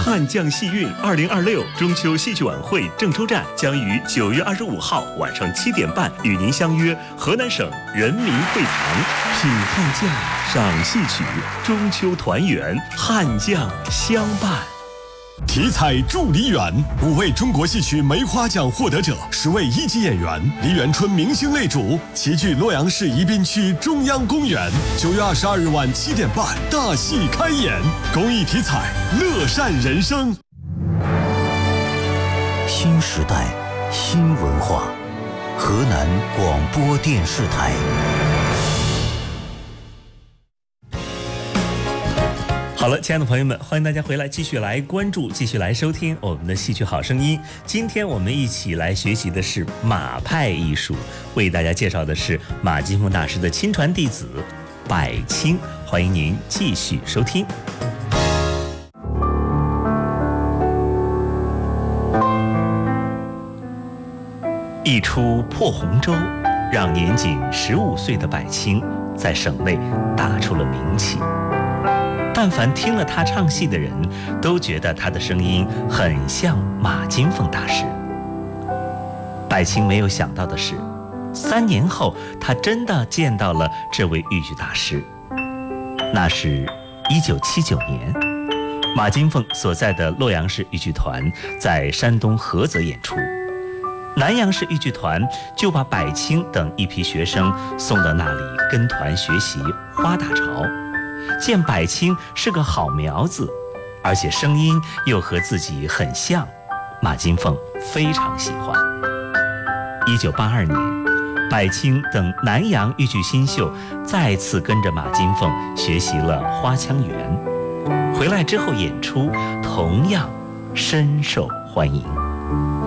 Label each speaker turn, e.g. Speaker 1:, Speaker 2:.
Speaker 1: 悍将戏运2026中秋戏剧晚会郑州站将于9月25号晚上7点半与您相约河南省人民会堂，品悍将，赏戏曲，中秋团圆，悍将相伴。
Speaker 2: 体彩助梨园，5位中国戏曲梅花奖获得者，10位一级演员，梨园春明星擂主齐聚洛阳市宜宾区中央公园。9月22日晚7点半，大戏开演，公益体彩，乐善人生。
Speaker 3: 新时代，新文化，河南广播电视台。
Speaker 1: 好了，亲爱的朋友们，欢迎大家回来，继续来关注，继续来收听我们的戏曲好声音。今天我们一起来学习的是马派艺术，为大家介绍的是马金凤大师的亲传弟子百清，欢迎您继续收听。一出破红州，让年仅15岁的百清在省内打出了名气。但凡听了他唱戏的人，都觉得他的声音很像马金凤大师。百清没有想到的是，3年后他真的见到了这位豫剧大师。那是1979年，马金凤所在的洛阳市豫剧团在山东菏泽演出，南阳市豫剧团就把百清等一批学生送到那里跟团学习花大潮。见百清是个好苗子，而且声音又和自己很像，马金凤非常喜欢。1982年，百清等南阳豫剧新秀再次跟着马金凤学习了花腔圆，回来之后演出同样深受欢迎。